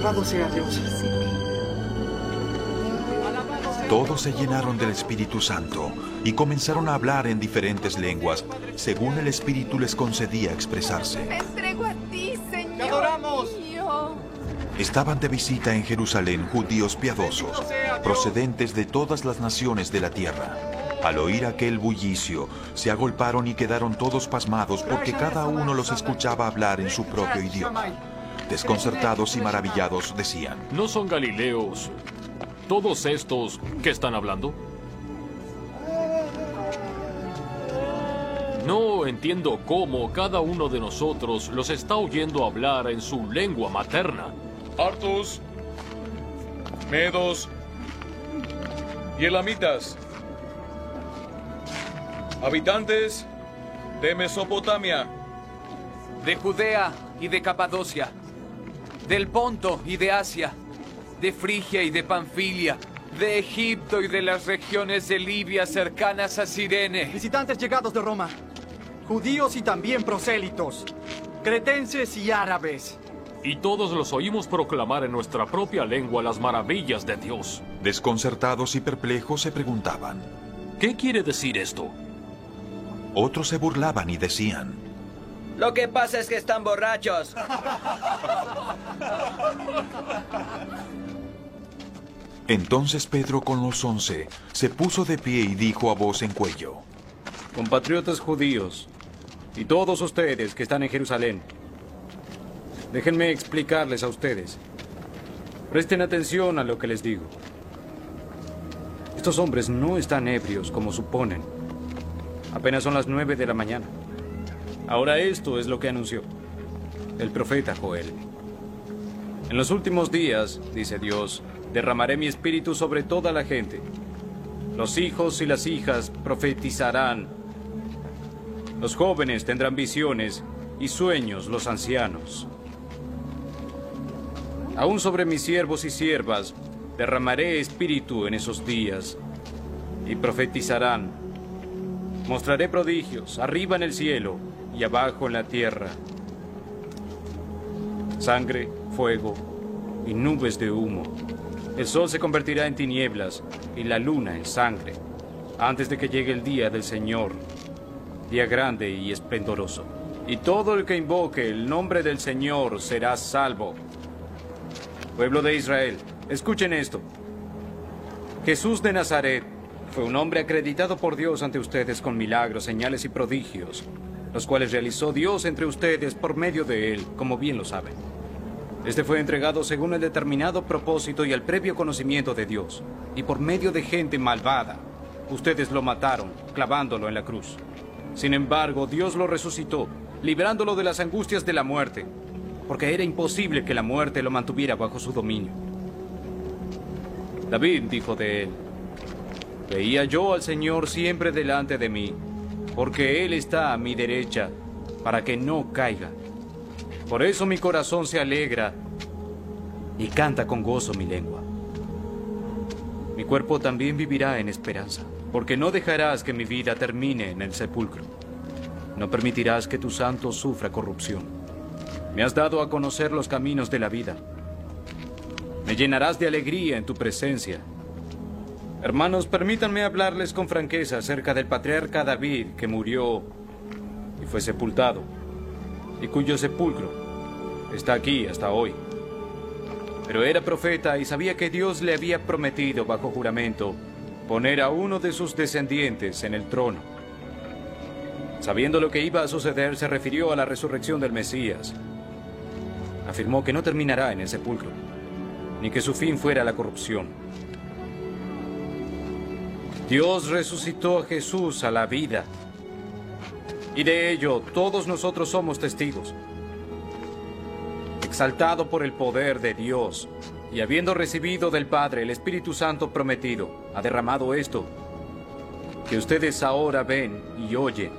Alabado sea Dios. Todos se llenaron del Espíritu Santo y comenzaron a hablar en diferentes lenguas, según el Espíritu les concedía expresarse. Me entrego a ti, Señor. ¡Te adoramos! Mío. Estaban de visita en Jerusalén judíos piadosos, procedentes de todas las naciones de la tierra. Al oír aquel bullicio, se agolparon y quedaron todos pasmados porque cada uno los escuchaba hablar en su propio idioma. Desconcertados y maravillados decían: ¿No son galileos todos estos que están hablando? No entiendo cómo cada uno de nosotros los está oyendo hablar en su lengua materna. Partos, medos y elamitas, habitantes de Mesopotamia, de Judea y de Capadocia, del Ponto y de Asia, de Frigia y de Panfilia, de Egipto y de las regiones de Libia cercanas a Cirene. Visitantes llegados de Roma, judíos y también prosélitos, cretenses y árabes. Y todos los oímos proclamar en nuestra propia lengua las maravillas de Dios. Desconcertados y perplejos se preguntaban: ¿Qué quiere decir esto? Otros se burlaban y decían: Lo que pasa es que están borrachos. Entonces Pedro con los 11 se puso de pie y dijo a voz en cuello: Compatriotas judíos y todos ustedes que están en Jerusalén, déjenme explicarles a ustedes. Presten atención a lo que les digo. Estos hombres no están ebrios como suponen. Apenas son las 9 de la mañana. Ahora esto es lo que anunció el profeta Joel. En los últimos días, dice Dios, derramaré mi espíritu sobre toda la gente. Los hijos y las hijas profetizarán. Los jóvenes tendrán visiones y sueños los ancianos. Aún sobre mis siervos y siervas derramaré espíritu en esos días y profetizarán. Mostraré prodigios arriba en el cielo y abajo en la tierra. Sangre, fuego y nubes de humo. El sol se convertirá en tinieblas y la luna en sangre, antes de que llegue el día del Señor, día grande y esplendoroso. Y todo el que invoque el nombre del Señor será salvo. Pueblo de Israel, escuchen esto. Jesús de Nazaret fue un hombre acreditado por Dios ante ustedes con milagros, señales y prodigios, los cuales realizó Dios entre ustedes por medio de él, como bien lo saben. Este fue entregado según el determinado propósito y el previo conocimiento de Dios, y por medio de gente malvada. Ustedes lo mataron, clavándolo en la cruz. Sin embargo, Dios lo resucitó, librándolo de las angustias de la muerte, porque era imposible que la muerte lo mantuviera bajo su dominio. David dijo de él: veía yo al Señor siempre delante de mí, porque Él está a mi derecha, para que no caiga. Por eso mi corazón se alegra y canta con gozo mi lengua. Mi cuerpo también vivirá en esperanza, porque no dejarás que mi vida termine en el sepulcro. No permitirás que tu santo sufra corrupción. Me has dado a conocer los caminos de la vida. Me llenarás de alegría en tu presencia. Hermanos, permítanme hablarles con franqueza acerca del patriarca David, que murió y fue sepultado, y cuyo sepulcro está aquí hasta hoy. Pero era profeta y sabía que Dios le había prometido bajo juramento poner a uno de sus descendientes en el trono. Sabiendo lo que iba a suceder, se refirió a la resurrección del Mesías. Afirmó que no terminará en el sepulcro, ni que su fin fuera la corrupción. Dios resucitó a Jesús a la vida, y de ello todos nosotros somos testigos. Exaltado por el poder de Dios, y habiendo recibido del Padre el Espíritu Santo prometido, ha derramado esto, que ustedes ahora ven y oyen.